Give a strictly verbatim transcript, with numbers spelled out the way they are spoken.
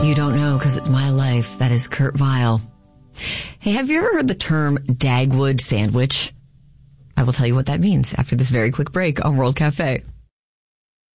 You don't know because it's my life. That is Kurt Vile. Hey, have you ever heard the term Dagwood sandwich? I will tell you what that means after this very quick break on World Cafe.